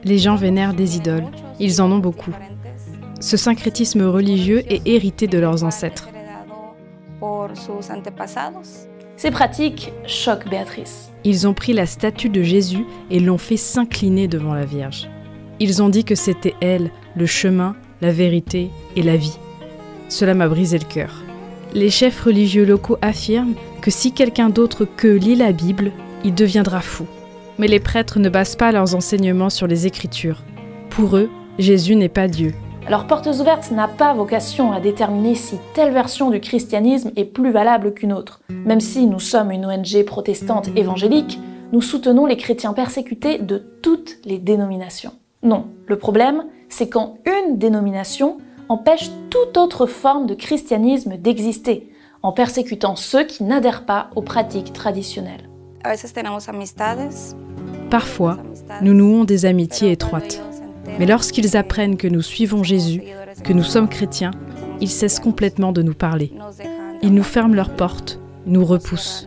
Les gens vénèrent des idoles, ils en ont beaucoup. Ce syncrétisme religieux est hérité de leurs ancêtres. Ces pratiques choquent Béatrice. Ils ont pris la statue de Jésus et l'ont fait s'incliner devant la Vierge. Ils ont dit que c'était elle, le chemin, la vérité et la vie. Cela m'a brisé le cœur. Les chefs religieux locaux affirment que si quelqu'un d'autre qu'eux lit la Bible, il deviendra fou. Mais les prêtres ne basent pas leurs enseignements sur les Écritures. Pour eux, Jésus n'est pas Dieu. Alors Portes Ouvertes n'a pas vocation à déterminer si telle version du christianisme est plus valable qu'une autre. Même si nous sommes une ONG protestante évangélique, nous soutenons les chrétiens persécutés de toutes les dénominations. Non, le problème, c'est quand une dénomination empêche toute autre forme de christianisme d'exister, en persécutant ceux qui n'adhèrent pas aux pratiques traditionnelles. Parfois, nous nouons des amitiés étroites. Mais lorsqu'ils apprennent que nous suivons Jésus, que nous sommes chrétiens, ils cessent complètement de nous parler. Ils nous ferment leurs portes, nous repoussent.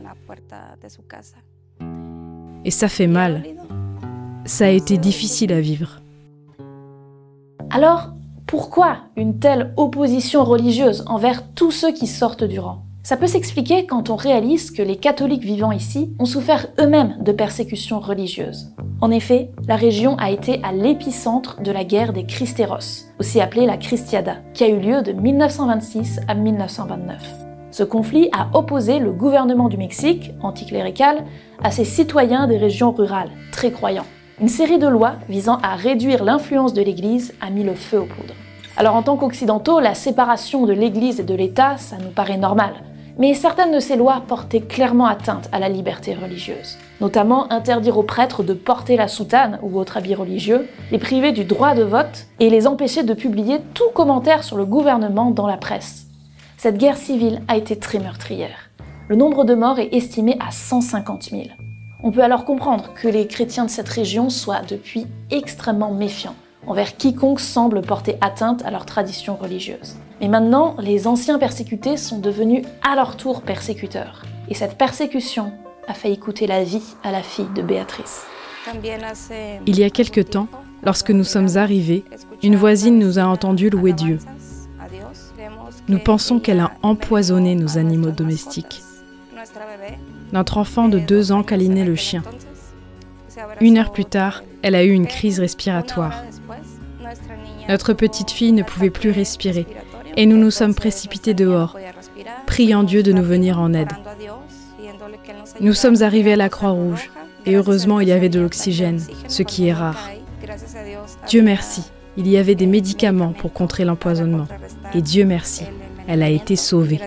Et ça fait mal. Ça a été difficile à vivre. Alors, pourquoi une telle opposition religieuse envers tous ceux qui sortent du rang ? Ça peut s'expliquer quand on réalise que les catholiques vivant ici ont souffert eux-mêmes de persécutions religieuses. En effet, la région a été à l'épicentre de la guerre des Cristeros, aussi appelée la Cristiada, qui a eu lieu de 1926 à 1929. Ce conflit a opposé le gouvernement du Mexique, anticlérical, à ses citoyens des régions rurales, très croyants. Une série de lois visant à réduire l'influence de l'Église a mis le feu aux poudres. Alors en tant qu'occidentaux, la séparation de l'Église et de l'État, ça nous paraît normal. Mais certaines de ces lois portaient clairement atteinte à la liberté religieuse. Notamment interdire aux prêtres de porter la soutane ou autre habit religieux, les priver du droit de vote et les empêcher de publier tout commentaire sur le gouvernement dans la presse. Cette guerre civile a été très meurtrière. Le nombre de morts est estimé à 150 000. On peut alors comprendre que les chrétiens de cette région soient depuis extrêmement méfiants envers quiconque semble porter atteinte à leur tradition religieuse. Mais maintenant, les anciens persécutés sont devenus à leur tour persécuteurs. Et cette persécution a failli coûter la vie à la fille de Béatrice. Il y a quelque temps, lorsque nous sommes arrivés, une voisine nous a entendus louer Dieu. Nous pensons qu'elle a empoisonné nos animaux domestiques. Notre enfant de 2 ans câlinait le chien. 1 heure plus tard, elle a eu une crise respiratoire. Notre petite fille ne pouvait plus respirer et nous nous sommes précipités dehors, priant Dieu de nous venir en aide. Nous sommes arrivés à la Croix-Rouge et heureusement il y avait de l'oxygène, ce qui est rare. Dieu merci, il y avait des médicaments pour contrer l'empoisonnement et Dieu merci, elle a été sauvée.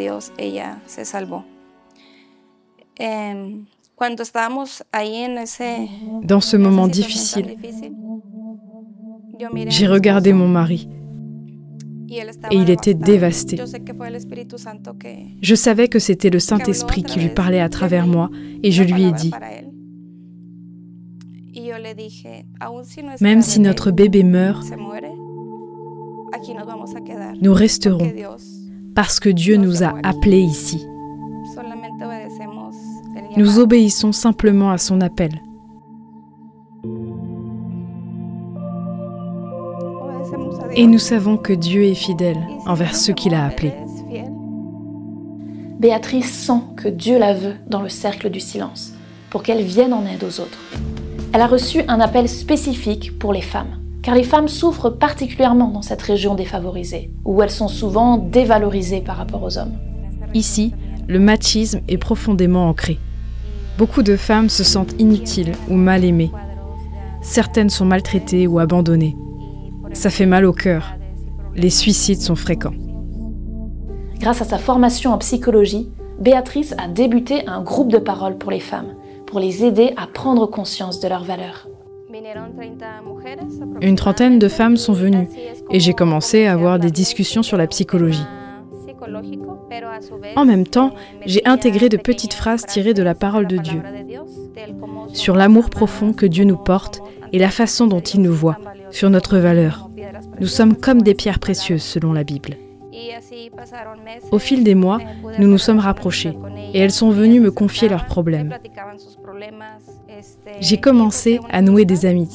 Dans ce moment difficile, j'ai regardé mon mari et il était dévasté. Je savais que c'était le Saint-Esprit qui lui parlait à travers moi et je lui ai dit, même si notre bébé meurt, nous resterons parce que Dieu nous a appelés ici. Nous obéissons simplement à son appel. Et nous savons que Dieu est fidèle envers ceux qu'il a appelés. Béatrice sent que Dieu la veut dans le cercle du silence, pour qu'elle vienne en aide aux autres. Elle a reçu un appel spécifique pour les femmes, car les femmes souffrent particulièrement dans cette région défavorisée, où elles sont souvent dévalorisées par rapport aux hommes. Ici, le machisme est profondément ancré. Beaucoup de femmes se sentent inutiles ou mal aimées. Certaines sont maltraitées ou abandonnées. Ça fait mal au cœur. Les suicides sont fréquents. Grâce à sa formation en psychologie, Béatrice a débuté un groupe de parole pour les femmes, pour les aider à prendre conscience de leurs valeurs. Une 30aine de femmes sont venues et j'ai commencé à avoir des discussions sur la psychologie. En même temps, j'ai intégré de petites phrases tirées de la parole de Dieu, sur l'amour profond que Dieu nous porte et la façon dont il nous voit, sur notre valeur. Nous sommes comme des pierres précieuses selon la Bible. Au fil des mois, nous nous sommes rapprochés et elles sont venues me confier leurs problèmes. J'ai commencé à nouer des amitiés.